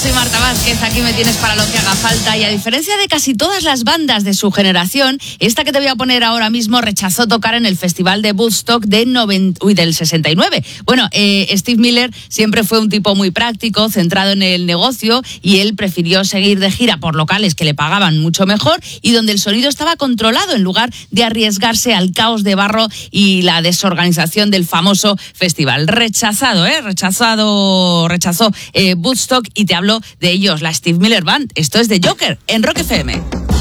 soy Marta Vázquez, aquí me tienes para lo que haga falta y a diferencia de casi todas las bandas de su generación, esta que te voy a poner ahora mismo rechazó tocar en el Festival de Woodstock del 69. Bueno, Steve Miller siempre fue un tipo muy práctico, centrado en el negocio y él prefirió seguir de gira por locales que le pagaban mucho mejor y donde el sonido estaba controlado en lugar de arriesgarse al caos de barro y la desorganización del famoso festival. Rechazó Woodstock y te hablo de ellos, la Steve Miller Band. Esto es de Joker en Rock FM.